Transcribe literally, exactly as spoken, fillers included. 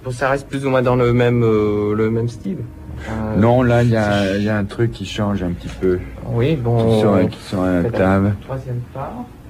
ça reste plus ou moins dans le même, euh, le même style. Euh, non, là, il y a, y a un truc qui change un petit peu. Oui, bon. Qui sort, qui sort à la table. Troisième part.